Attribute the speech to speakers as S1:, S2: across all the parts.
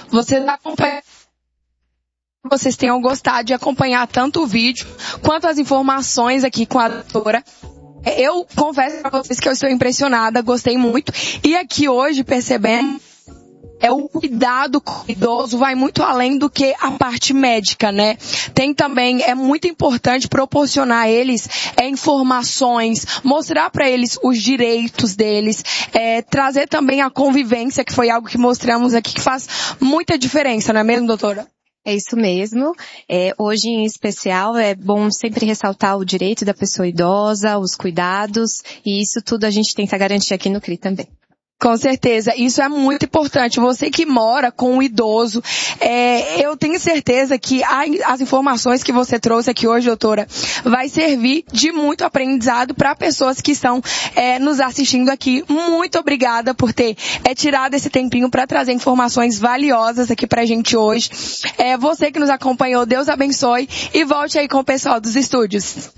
S1: Vocês tenham gostado de acompanhar tanto o vídeo quanto as informações aqui com a doutora. Eu confesso para vocês que eu estou impressionada, gostei muito. E aqui hoje, percebendo, o cuidado com o idoso vai muito além do que a parte médica, né? Tem também, é muito importante proporcionar a eles informações, mostrar para eles os direitos deles, trazer também a convivência, que foi algo que mostramos aqui, que faz muita diferença, não é mesmo, doutora?
S2: É isso mesmo. Hoje, em especial, é bom sempre ressaltar o direito da pessoa idosa, os cuidados, e isso tudo a gente tenta garantir aqui no CRI também.
S1: Com certeza, isso é muito importante. Você que mora com um idoso, eu tenho certeza que as informações que você trouxe aqui hoje, doutora, vai servir de muito aprendizado para pessoas que estão nos assistindo aqui. Muito obrigada por ter tirado esse tempinho para trazer informações valiosas aqui pra gente hoje. Você que nos acompanhou, Deus abençoe e volte aí com o pessoal dos estúdios.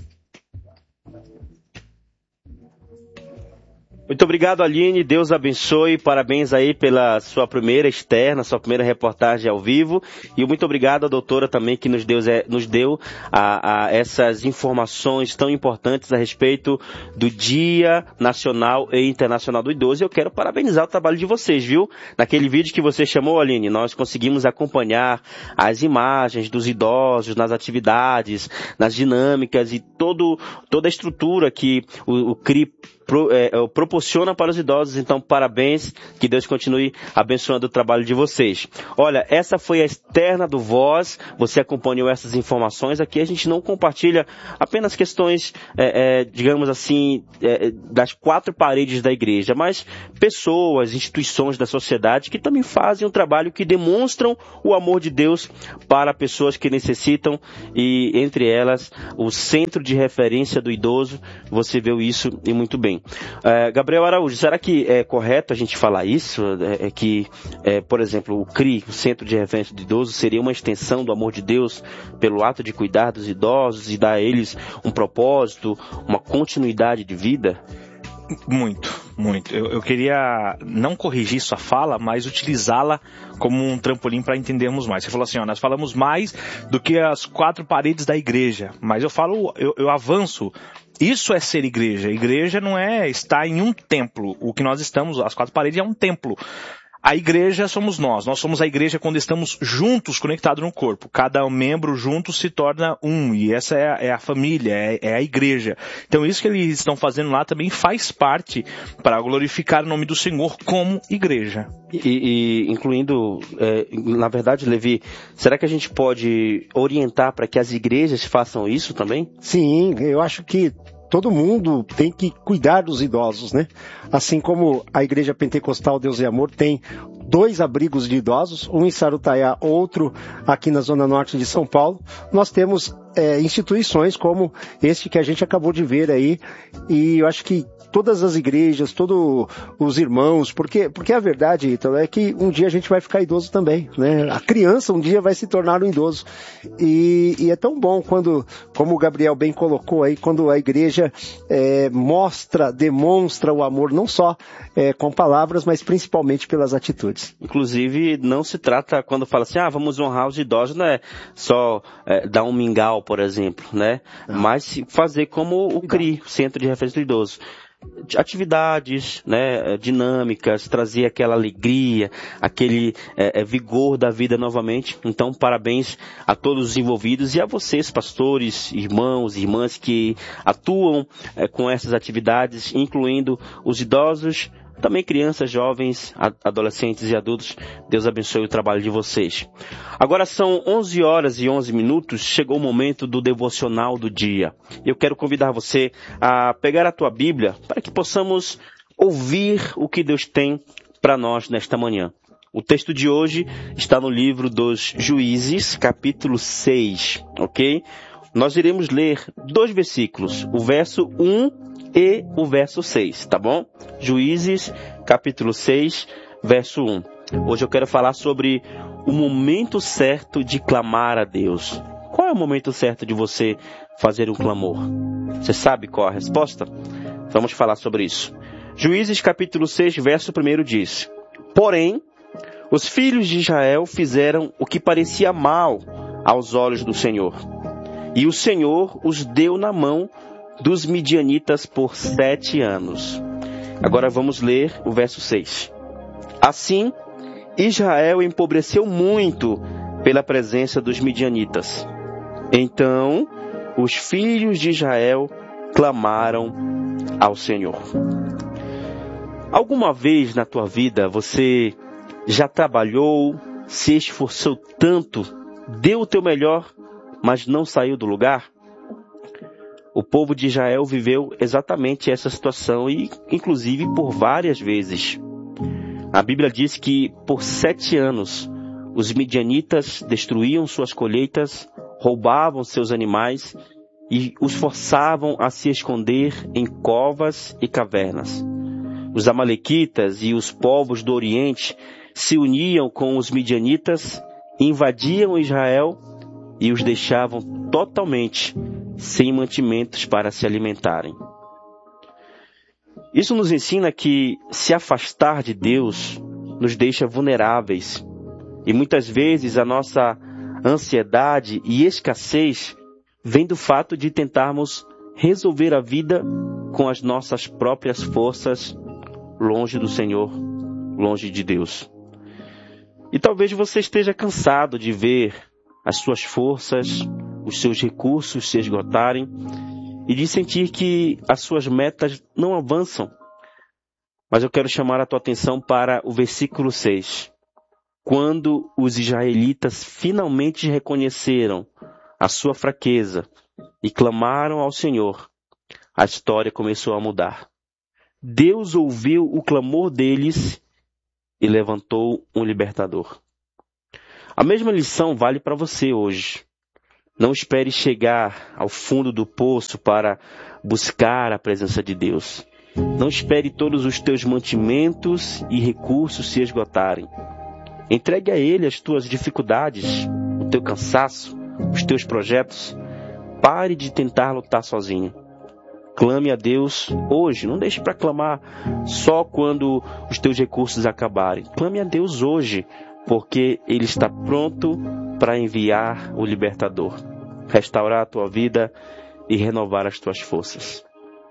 S3: Muito obrigado, Aline. Deus abençoe. Parabéns aí pela sua primeira externa, sua primeira reportagem ao vivo. E muito obrigado à doutora também que nos deu essas informações tão importantes a respeito do Dia Nacional e Internacional do Idoso. E eu quero parabenizar o trabalho de vocês, viu? Naquele vídeo que você chamou, Aline, nós conseguimos acompanhar as imagens dos idosos nas atividades, nas dinâmicas e toda a estrutura que o CRI proporciona para os idosos. Então, parabéns, que Deus continue abençoando o trabalho de vocês. Olha, essa foi a externa do Voz, você acompanhou essas informações. Aqui a gente não compartilha apenas questões, digamos assim, das quatro paredes da igreja, mas pessoas, instituições da sociedade que também fazem um trabalho que demonstram o amor de Deus para pessoas que necessitam, e entre elas o Centro de Referência do Idoso. Você viu isso e muito bem. Gabriel Araújo, será que é correto a gente falar isso? Por exemplo, o CRI, o Centro de Referência do Idoso, seria uma extensão do amor de Deus pelo ato de cuidar dos idosos e dar a eles um propósito, uma continuidade de vida?
S4: Muito. Eu queria não corrigir sua fala, mas utilizá-la como um trampolim para entendermos mais. Você falou assim, nós falamos mais do que as quatro paredes da igreja, mas eu avanço. Isso é ser igreja. Igreja não é estar em um templo. O que nós estamos, as quatro paredes, é um templo. A igreja somos nós. Nós somos a igreja quando estamos juntos, conectados no corpo. Cada membro junto se torna um. E essa é a família, é a igreja. Então isso que eles estão fazendo lá também faz parte para glorificar o nome do Senhor como igreja.
S3: E incluindo, na verdade, Levi, será que a gente pode orientar para que as igrejas façam isso também?
S5: Sim, eu acho que todo mundo tem que cuidar dos idosos, né? Assim como a Igreja Pentecostal Deus e Amor tem 2 abrigos de idosos, um em Sarutaiá, outro aqui na Zona Norte de São Paulo, nós temos instituições como este que a gente acabou de ver aí, e eu acho que todas as igrejas, todos os irmãos, porque a verdade, então, é que um dia a gente vai ficar idoso também, né? A criança um dia vai se tornar um idoso. E é tão bom quando, como o Gabriel bem colocou aí, quando a igreja demonstra o amor, não só com palavras, mas principalmente pelas atitudes.
S3: Inclusive, não se trata, quando fala assim, vamos honrar os idosos, não é só dar um mingau, por exemplo, né? Mas fazer como o CRI, o Centro de Referência do Idoso. Atividades, né, dinâmicas, trazer aquela alegria, aquele vigor da vida novamente. Então, parabéns a todos os envolvidos e a vocês, pastores, irmãos e irmãs que atuam com essas atividades, incluindo os idosos, também crianças, jovens, adolescentes e adultos. Deus abençoe o trabalho de vocês. Agora são 11 horas e 11 minutos, chegou o momento do devocional do dia. Eu quero convidar você a pegar a tua Bíblia para que possamos ouvir o que Deus tem para nós nesta manhã. O texto de hoje está no livro dos Juízes, capítulo 6, ok? Nós iremos ler 2 versículos, o verso 1 e o verso 6, tá bom? Juízes, capítulo 6, verso 1. Hoje eu quero falar sobre o momento certo de clamar a Deus. Qual é o momento certo de você fazer um clamor? Você sabe qual a resposta? Vamos falar sobre isso. Juízes, capítulo 6, verso 1 diz: Porém, Os filhos de Israel fizeram o que parecia mal aos olhos do Senhor. E o Senhor os deu na mão dos midianitas por 7 anos. Agora vamos ler o verso 6. Assim, Israel empobreceu muito pela presença dos midianitas. Então, os filhos de Israel clamaram ao Senhor. Alguma vez na tua vida você já trabalhou, se esforçou tanto, deu o teu melhor, mas não saiu do lugar? O povo de Israel viveu exatamente essa situação e, inclusive, por várias vezes. A Bíblia diz que por 7 anos os midianitas destruíam suas colheitas, roubavam seus animais e os forçavam a se esconder em covas e cavernas. Os amalequitas e os povos do Oriente se uniam com os midianitas, invadiam Israel e os deixavam totalmente sem mantimentos para se alimentarem. Isso nos ensina que se afastar de Deus nos deixa vulneráveis e muitas vezes a nossa ansiedade e escassez vem do fato de tentarmos resolver a vida com as nossas próprias forças, longe do Senhor, longe de Deus. E talvez você esteja cansado de ver as suas forças, os seus recursos se esgotarem e de sentir que as suas metas não avançam. Mas eu quero chamar a tua atenção para o versículo 6. Quando os israelitas finalmente reconheceram a sua fraqueza e clamaram ao Senhor, a história começou a mudar. Deus ouviu o clamor deles e levantou um libertador. A mesma lição vale para você hoje. Não espere chegar ao fundo do poço para buscar a presença de Deus. Não espere todos os teus mantimentos e recursos se esgotarem. Entregue a Ele as tuas dificuldades, o teu cansaço, os teus projetos. Pare de tentar lutar sozinho. Clame a Deus hoje. Não deixe para clamar só quando os teus recursos acabarem. Clame a Deus hoje, porque Ele está pronto para enviar o libertador, restaurar a tua vida e renovar as tuas forças.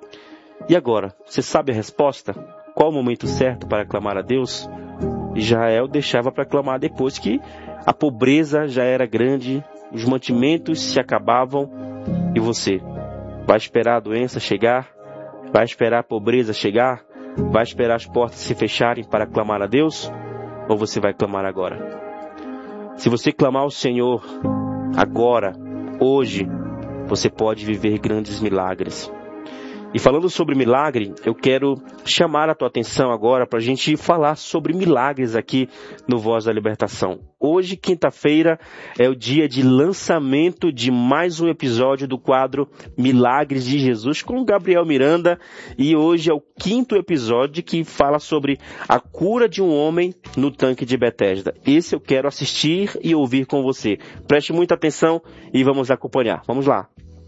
S3: E agora, você sabe a resposta? Qual o momento certo para clamar a Deus? Israel deixava para clamar depois que a pobreza já era grande, os mantimentos se acabavam. E você? Vai esperar a doença chegar? Vai esperar a pobreza chegar? Vai esperar as portas se fecharem para clamar a Deus? Ou você vai clamar agora? Se você clamar ao Senhor agora, hoje, você pode viver grandes milagres. E falando sobre milagre, eu quero chamar a tua atenção agora para a gente falar sobre milagres aqui no Voz da Libertação. Hoje, quinta-feira, é o dia de lançamento de mais um episódio do quadro Milagres de Jesus com Gabriel Miranda. E hoje é o 5º episódio que fala sobre a cura de um homem no tanque de Betesda. Esse eu quero assistir e ouvir com você. Preste muita atenção e vamos acompanhar. Vamos lá.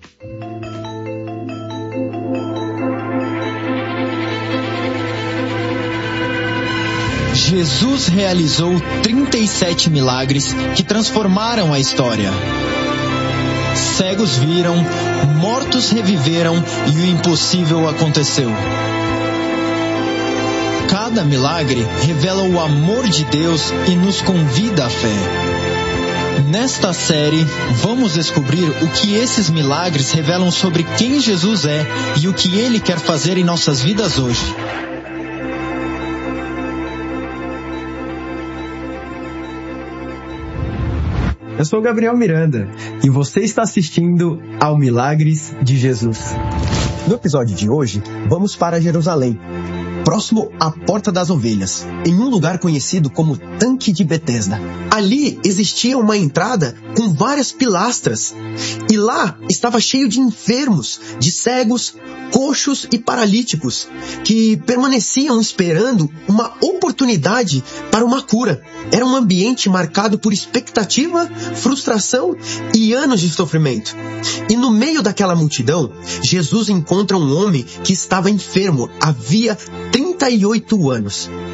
S6: Jesus realizou 37 milagres que transformaram a história. Cegos viram, mortos reviveram e o impossível aconteceu. Cada milagre revela o amor de Deus e nos convida à fé. Nesta série, vamos descobrir o que esses milagres revelam sobre quem Jesus é e o que Ele quer fazer em nossas vidas hoje.
S7: Eu sou Gabriel Miranda e você está assistindo ao Milagres de Jesus. No episódio de hoje, vamos para Jerusalém, próximo à Porta das Ovelhas, em um lugar conhecido como Tanque de Betesda. Ali existia uma entrada com várias pilastras e lá estava cheio de enfermos, de cegos, coxos e paralíticos que permaneciam esperando uma oportunidade para uma cura. Era um ambiente marcado por expectativa, frustração e anos de sofrimento. E no meio daquela multidão, Jesus encontra um homem que estava enfermo havia 38 anos. Então vamos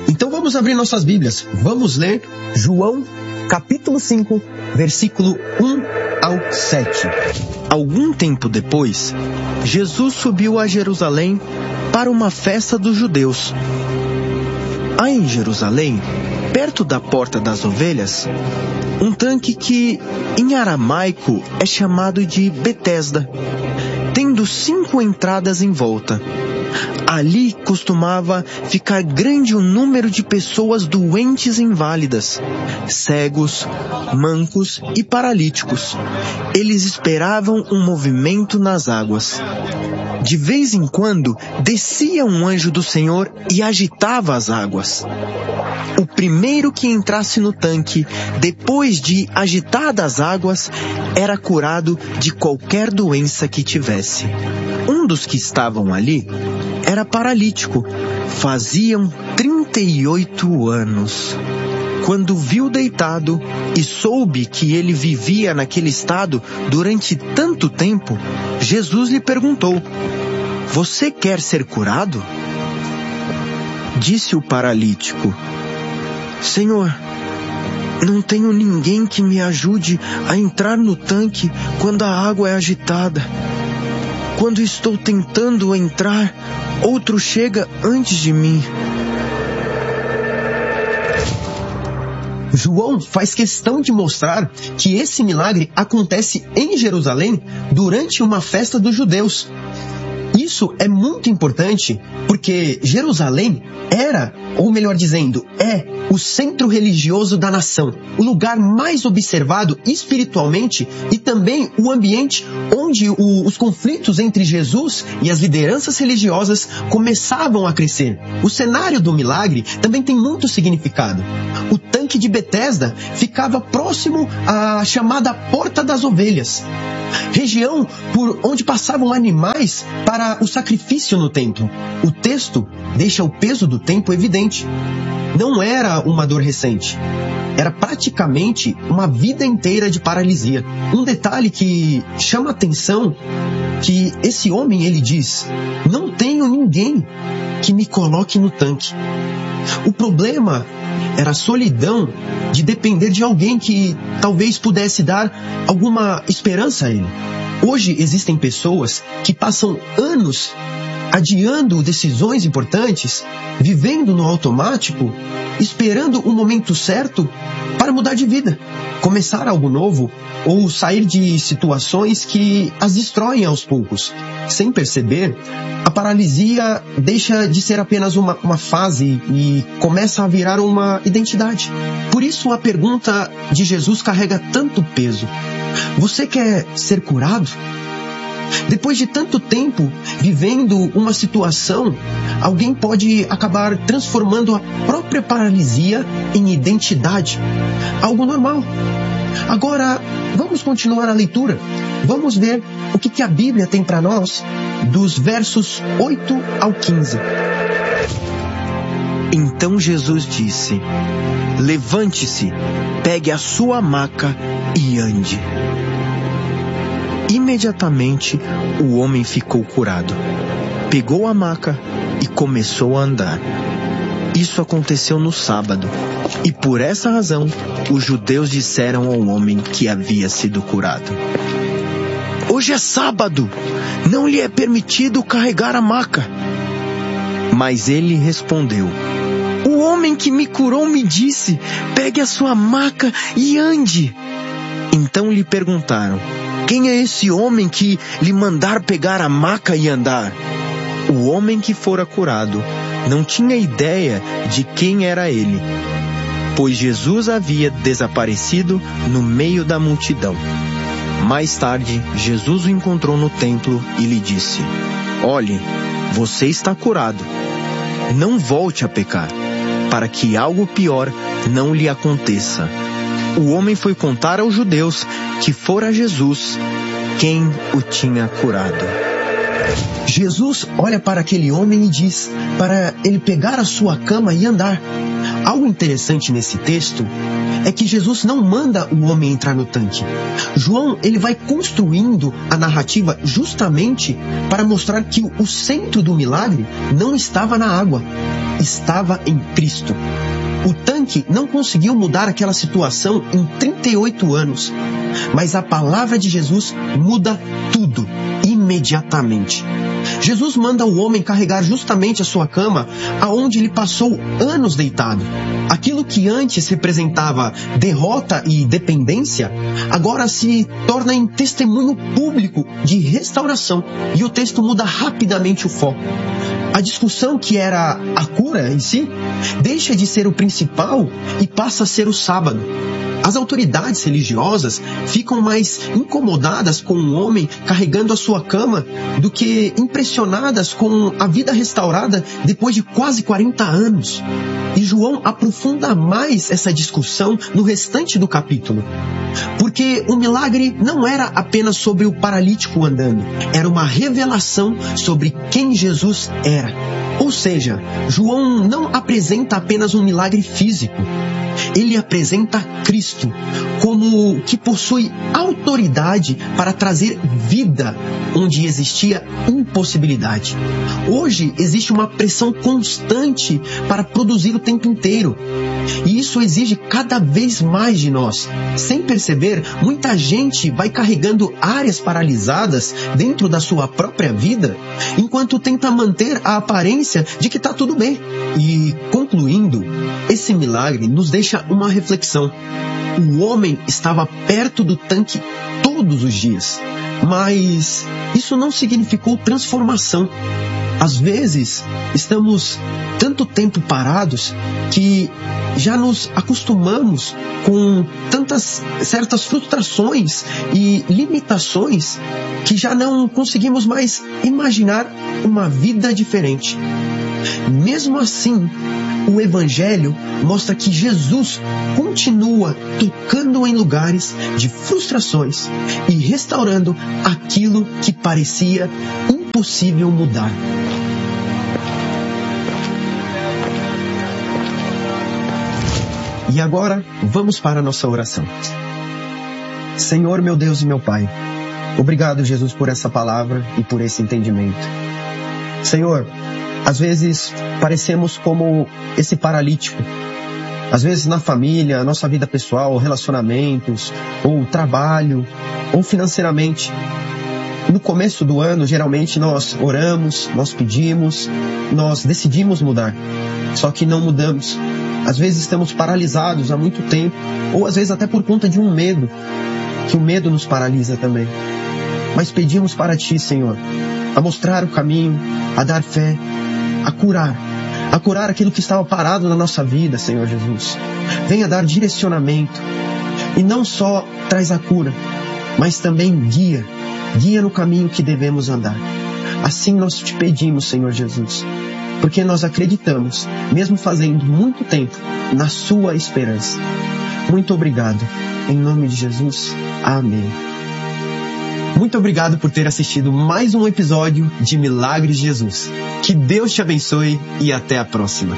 S7: Vamos abrir nossas Bíblias. Vamos ler João, capítulo 5, versículo 1 ao 7.
S6: Algum tempo depois, Jesus subiu a Jerusalém para uma festa dos judeus. Há em Jerusalém, perto da Porta das Ovelhas, um tanque que, em aramaico, é chamado de Betesda, tendo 5 entradas em volta. Ali costumava ficar grande o número de pessoas doentes e inválidas, cegos, mancos e paralíticos. Eles esperavam um movimento nas águas. De vez em quando, descia um anjo do Senhor e agitava as águas. O primeiro que entrasse no tanque, depois de agitadas as águas, era curado de qualquer doença que tivesse. Um dos que estavam ali era paralítico. Faziam 38 anos. Quando viu deitado e soube que ele vivia naquele estado durante tanto tempo, Jesus lhe perguntou: "Você quer ser curado?" Disse o paralítico: "Senhor, não tenho ninguém que me ajude a entrar no tanque quando a água é agitada. Quando estou tentando entrar, outro chega antes de mim."
S7: João faz questão de mostrar que esse milagre acontece em Jerusalém durante uma festa dos judeus. Isso é muito importante porque Jerusalém era, ou melhor dizendo, é o centro religioso da nação, o lugar mais observado espiritualmente e também o ambiente onde os conflitos entre Jesus e as lideranças religiosas começavam a crescer. O cenário do milagre também tem muito significado. O tanque de Betesda ficava próximo à chamada Porta das Ovelhas, região por onde passavam animais para o sacrifício no templo. O texto deixa o peso do tempo evidente. Não era uma dor recente. Era praticamente uma vida inteira de paralisia. Um detalhe que chama a atenção, que esse homem, ele diz: "Não tenho ninguém que me coloque no tanque." O problema era a solidão de depender de alguém que talvez pudesse dar alguma esperança a ele. Hoje existem pessoas que passam anos adiando decisões importantes, vivendo no automático, esperando o momento certo para mudar de vida, começar algo novo ou sair de situações que as destroem aos poucos. Sem perceber, a paralisia deixa de ser apenas uma fase e começa a virar uma identidade. Por isso a pergunta de Jesus carrega tanto peso. Você quer ser curado? Depois de tanto tempo vivendo uma situação, alguém pode acabar transformando a própria paralisia em identidade, algo normal. Agora, vamos continuar a leitura. Vamos ver o que a Bíblia tem para nós dos versos 8 ao 15.
S6: Então Jesus disse: "Levante-se, pegue a sua maca e ande." Imediatamente, o homem ficou curado. Pegou a maca e começou a andar. Isso aconteceu no sábado, e por essa razão, os judeus disseram ao homem que havia sido curado: "Hoje é sábado, não lhe é permitido carregar a maca." Mas ele respondeu: "O homem que me curou me disse: pegue a sua maca e ande." Então lhe perguntaram: "Quem é esse homem que lhe mandar pegar a maca e andar?" O homem que fora curado não tinha ideia de quem era ele, pois Jesus havia desaparecido no meio da multidão. Mais tarde, Jesus o encontrou no templo e lhe disse: "Olhe, você está curado. Não volte a pecar, para que algo pior não lhe aconteça." O homem foi contar aos judeus que fora Jesus quem o tinha curado.
S7: Jesus olha para aquele homem e diz para ele pegar a sua cama e andar. Algo interessante nesse texto é que Jesus não manda o homem entrar no tanque. João, ele vai construindo a narrativa justamente para mostrar que o centro do milagre não estava na água, estava em Cristo. O tanque não conseguiu mudar aquela situação em 38 anos, mas a palavra de Jesus muda tudo, imediatamente. Jesus manda o homem carregar justamente a sua cama, aonde ele passou anos deitado. Aquilo que antes representava derrota e dependência, agora se torna em testemunho público de restauração. E o texto muda rapidamente o foco. A discussão que era a cura em si, deixa de ser o principal e passa a ser o sábado. As autoridades religiosas ficam mais incomodadas com um homem carregando a sua cama do que impressionadas com a vida restaurada depois de quase 40 anos. E João aprofunda mais essa discussão no restante do capítulo. Porque o milagre não era apenas sobre o paralítico andando, era uma revelação sobre quem Jesus era. Ou seja, João não apresenta apenas um milagre físico. Ele apresenta Cristo como que possui autoridade para trazer vida onde existia impossibilidade. Hoje existe uma pressão constante para produzir o tempo inteiro. E isso exige cada vez mais de nós. Sem perceber, muita gente vai carregando áreas paralisadas dentro da sua própria vida, enquanto tenta manter a aparência de que está tudo bem. E, concluindo, esse milagre nos deixa uma reflexão. O homem estava perto do tanque todos os dias, mas isso não significou transformação. Às vezes, estamos tanto tempo parados que já nos acostumamos com tantas certas frustrações e limitações que já não conseguimos mais imaginar uma vida diferente. Mesmo assim, o Evangelho mostra que Jesus continua tocando em lugares de frustrações e restaurando aquilo que parecia impossível mudar. E agora, vamos para a nossa oração. Senhor, meu Deus e meu Pai, obrigado, Jesus, por essa palavra e por esse entendimento. Senhor, às vezes parecemos como esse paralítico. Às vezes na família, nossa vida pessoal, relacionamentos, ou trabalho, ou financeiramente. No começo do ano, geralmente nós oramos, nós pedimos, nós decidimos mudar. Só que não mudamos. Às vezes estamos paralisados há muito tempo, ou às vezes até por conta de um medo, que o medo nos paralisa também. Mas pedimos para Ti, Senhor, a mostrar o caminho, a dar fé, a curar aquilo que estava parado na nossa vida, Senhor Jesus. Venha dar direcionamento, e não só traz a cura, mas também guia no caminho que devemos andar. Assim nós te pedimos, Senhor Jesus, porque nós acreditamos, mesmo fazendo muito tempo, na sua esperança. Muito obrigado. Em nome de Jesus. Amém. Muito obrigado por ter assistido mais um episódio de Milagres de Jesus. Que Deus te abençoe e até a próxima.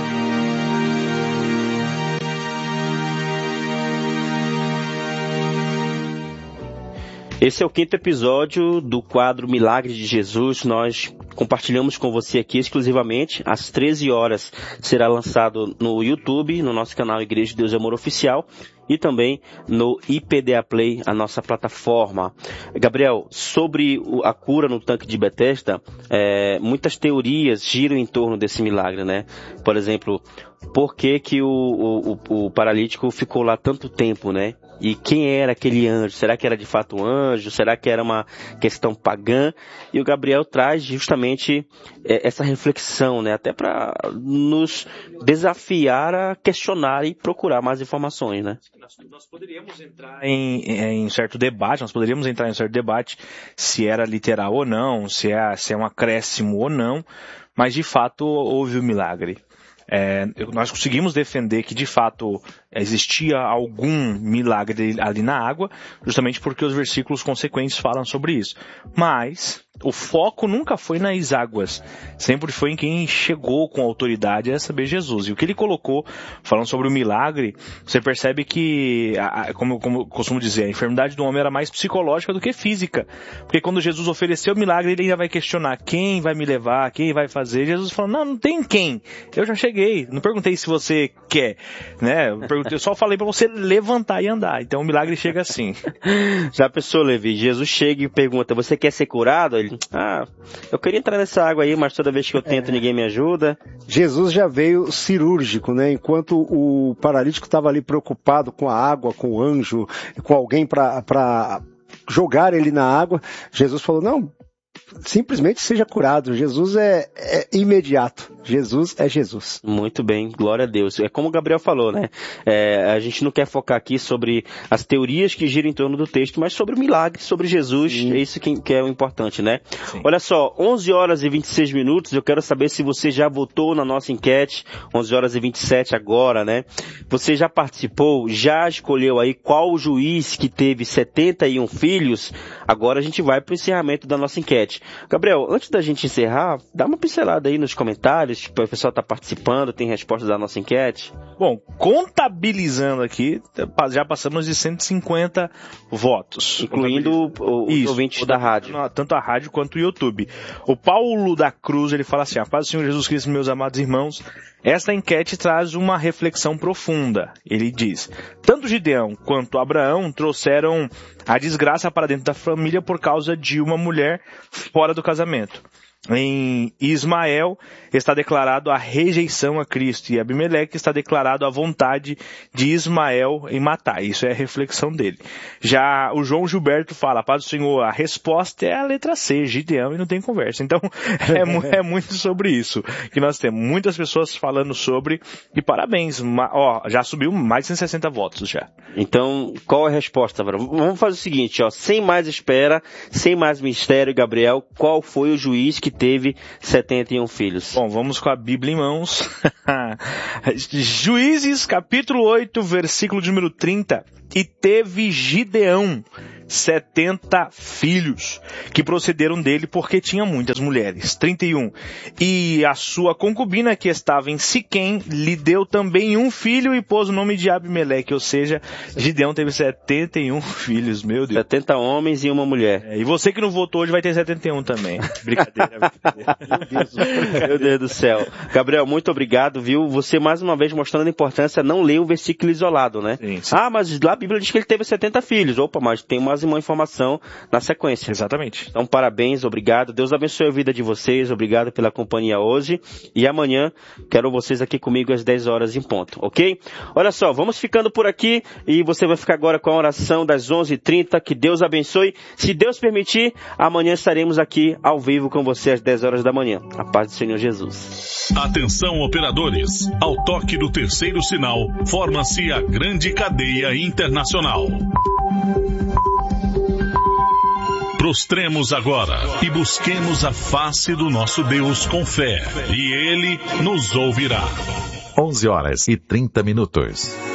S3: Esse é o 5º episódio do quadro Milagres de Jesus. Nós compartilhamos com você aqui exclusivamente. Às 13 horas será lançado no YouTube, no nosso canal Igreja de Deus e Amor Oficial, e também no IPDA Play, a nossa plataforma. Gabriel, sobre a cura no tanque de Betesda, muitas teorias giram em torno desse milagre, né? Por exemplo, por que o paralítico ficou lá tanto tempo, né? E quem era aquele anjo? Será que era de fato um anjo? Será que era uma questão pagã? E o Gabriel traz justamente essa reflexão, né? Até para nos desafiar a questionar e procurar mais informações, né?
S4: Nós poderíamos entrar em certo debate, se era literal ou não, se é um acréscimo ou não, mas de fato houve o milagre. Nós conseguimos defender que de fato existia algum milagre ali na água, justamente porque os versículos consequentes falam sobre isso. Mas o foco nunca foi nas águas, sempre foi em quem chegou com autoridade a saber Jesus. E o que ele colocou, falando sobre o milagre, você percebe que, como eu costumo dizer, a enfermidade do homem era mais psicológica do que física. Porque quando Jesus ofereceu o milagre, ele ainda vai questionar quem vai me levar, quem vai fazer. Jesus falou, não tem quem, eu já cheguei, não perguntei se você quer, né? Eu só falei para você levantar e andar. Então o milagre chega assim.
S3: Já pensou, Levi? Jesus chega e pergunta, você quer ser curado? Ele, eu queria entrar nessa água aí, mas toda vez que eu tento ninguém me ajuda.
S5: Jesus já veio cirúrgico, né? Enquanto o paralítico estava ali preocupado com a água, com o anjo, com alguém para jogar ele na água, Jesus falou, não, simplesmente seja curado. Jesus é imediato. Jesus é Jesus.
S3: Muito bem, glória a Deus. É como o Gabriel falou, né? A gente não quer focar aqui sobre as teorias que giram em torno do texto, mas sobre o milagre, sobre Jesus. Sim. É isso que é o importante, né? Sim. Olha só, 11 horas e 26 minutos, eu quero saber se você já votou na nossa enquete, 11 horas e 27 agora, né? Você já participou, já escolheu aí qual o juiz que teve 71 filhos? Agora a gente vai para o encerramento da nossa enquete. Gabriel, antes da gente encerrar, dá uma pincelada aí nos comentários, o pessoal está participando, tem respostas da nossa enquete?
S4: Bom, contabilizando aqui, já passamos de 150 votos.
S3: Incluindo os ouvintes da rádio.
S4: Tanto a rádio quanto o YouTube. O Paulo da Cruz, ele fala assim, a paz do Senhor Jesus Cristo, meus amados irmãos, esta enquete traz uma reflexão profunda. Ele diz, tanto Gideão quanto Abraão trouxeram a desgraça para dentro da família por causa de uma mulher fora do casamento. Em Ismael está declarado a rejeição a Cristo e Abimeleque está declarado a vontade de Ismael em matar. Isso é a reflexão dele. Já o João Gilberto fala, paz do Senhor, a resposta é a letra C, Gideão, e não tem conversa. Então é muito sobre isso que nós temos. Muitas pessoas falando sobre, e parabéns, já subiu mais de 160 votos já.
S3: Então, qual é a resposta, Abraão? Vamos fazer o seguinte, sem mais espera, sem mais mistério, Gabriel, qual foi o juiz que teve 71 filhos?
S4: Bom, vamos com a Bíblia em mãos. Juízes, capítulo 8, versículo de número 30. E teve Gideão 70 filhos, que procederam dele porque tinha muitas mulheres. 31. E a sua concubina, que estava em Siquém, lhe deu também um filho e pôs o nome de Abimeleque. Ou seja, Gideão teve 71 filhos, meu Deus.
S3: 70 homens e uma mulher.
S4: E você que não votou hoje vai ter 71 também. Brincadeira.
S3: Meu Deus do céu. Gabriel, muito obrigado, viu? Você mais uma vez mostrando a importância, não ler o versículo isolado, né?
S4: Sim.
S3: Mas lá a Bíblia diz que ele teve 70 filhos. Opa, mas tem mais uma informação na sequência.
S4: Exatamente.
S3: Então, parabéns, obrigado. Deus abençoe a vida de vocês. Obrigado pela companhia hoje. E amanhã, quero vocês aqui comigo às 10 horas em ponto, ok? Olha só, vamos ficando por aqui e você vai ficar agora com a oração das 11h30. Que Deus abençoe. Se Deus permitir, amanhã estaremos aqui ao vivo com você às 10 horas da manhã. A paz do Senhor Jesus.
S8: Atenção, operadores. Ao toque do terceiro sinal, forma-se a grande cadeia internacional. Prostremos agora e busquemos a face do nosso Deus com fé, e Ele nos ouvirá.
S9: 11 horas e 30 minutos.